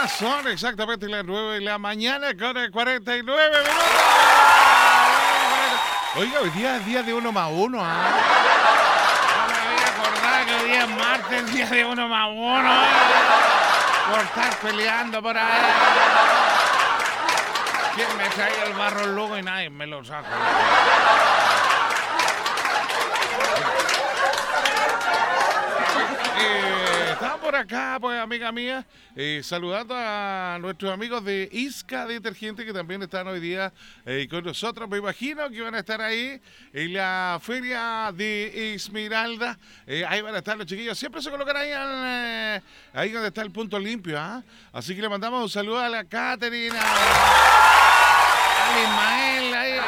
Ya son exactamente las 9 de la mañana con 49 minutos. Oiga, hoy día es día de 1+1, ¿ah? No me había acordado que hoy día es martes, día de 1+1. Por estar peleando por ahí. ¿Quién me trae el barro luego y nadie me lo saca? Estamos por acá, pues, amiga mía, saludando a nuestros amigos de Isca Detergente que también están hoy día con nosotros. Me imagino que van a estar ahí en la feria de Esmeralda. Ahí van a estar los chiquillos. Siempre se colocan ahí, ahí donde está el punto limpio, ¿ah? Así que le mandamos un saludo a la Caterina, al Ismael, ahí.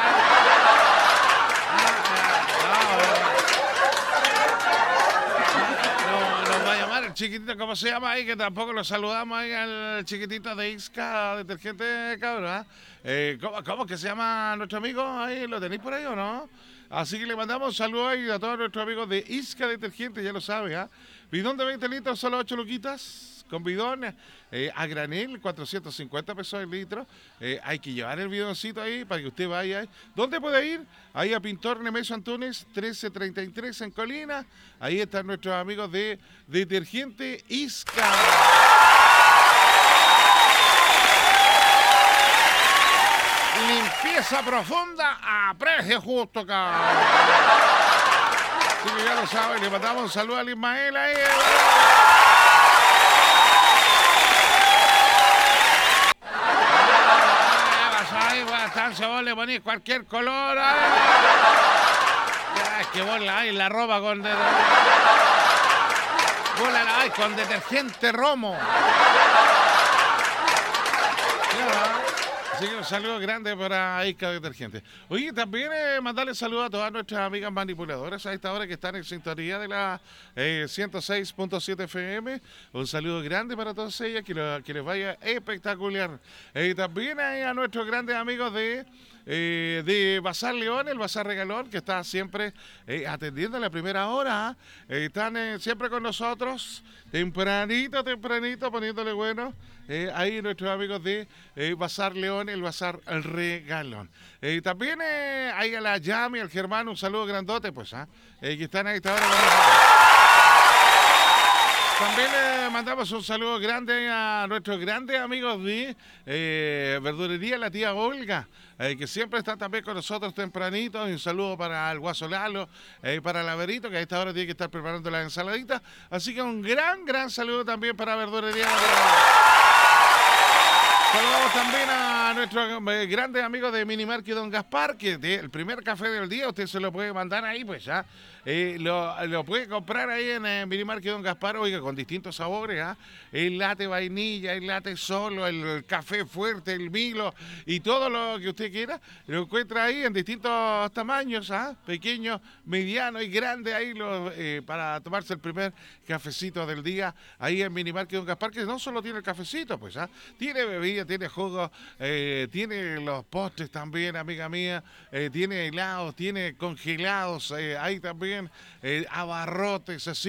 El chiquitito, ¿cómo se llama ahí? Que tampoco lo saludamos ahí al chiquitito de Isca Detergente, cabrón. ¿Cómo que se llama nuestro amigo? Ahí, ¿lo tenéis por ahí o no? Así que le mandamos un saludo ahí a todos nuestros amigos de Isca Detergente, ya lo sabe, ¿ah? Bidón de 20 litros, solo 8 luquitas. Con bidón a granel, 450 pesos el litro. Hay que llevar el bidoncito ahí para que usted vaya ahí. ¿Dónde puede ir? Ahí a Pintor Nemesio Antunes, 1333 en Colina. Ahí están nuestros amigos de Detergente Isca. Limpieza profunda a precio justo, cabrón. Así que ya lo saben, le mandamos un saludo al Ismael ahí. Si vos le ponís cualquier color, ya, es que vos la ropa con vos la laváis con detergente Romo. Así que un saludo grande para Isca Detergente. Oye, también mandarle saludos a todas nuestras amigas manipuladoras a esta hora que están en sintonía de la 106.7 FM. Un saludo grande para todas ellas, que les vaya espectacular. También a nuestros grandes amigos de Bazar León, el Bazar Regalón, que está siempre atendiendo a la primera hora. Están siempre con nosotros, tempranito, poniéndole bueno. Ahí nuestros amigos de Bazar León, el Bazar Regalón. También ahí a la Yami, al Germán, un saludo grandote, pues, que están ahí esta hora con nosotros. También mandamos un saludo grande a nuestros grandes amigos de Verdurería La Tía Olga, que siempre están también con nosotros tempranito. Un saludo para el Guaso Lalo, para el Averito, que a esta hora tiene que estar preparando la ensaladita. Así que un gran saludo también para Verdurería La Tía Olga. Saludamos también a nuestros grandes amigos de Minimarket Don Gaspar, que el primer café del día usted se lo puede mandar ahí, pues ya. Lo puede comprar ahí en Minimarket Don Gaspar, oiga, con distintos sabores, ¿ah? El latte vainilla, el latte solo, el café fuerte, el Milo y todo lo que usted quiera. Lo encuentra ahí en distintos tamaños, ¿ah? Pequeño, mediano y grande, ahí para tomarse el primer cafecito del día, ahí en Minimarket Don Gaspar, que no solo tiene el cafecito, pues, ¿ah? Tiene bebida, tiene jugo, tiene los postres también, amiga mía, tiene helados, tiene congelados, ahí también abarrotes, así.